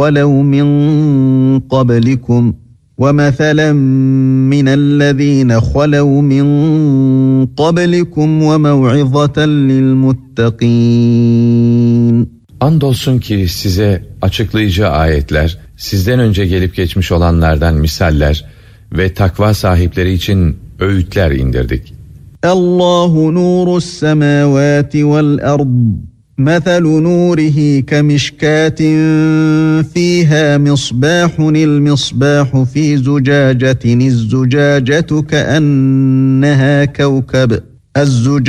خَلَوْا مِنْ قَبْلِكُمْ وَمَثَلًا مِنَ الَّذ۪ينَ خَلَوْا مِنْ قَبْلِكُمْ وَمَوْعِظَةً لِلْمُتَّقِينَ. Andolsun ki size açıklayıcı ayetler, sizden önce gelip geçmiş olanlardan misaller ve takva sahipleri için öğütler indirdik. Allahu nurus semavati vel ard. Meselu nurihi kemişkatin fiha misbahun il-misbahu fi zucacetin, iz-zucacetu keenneha kevkeb.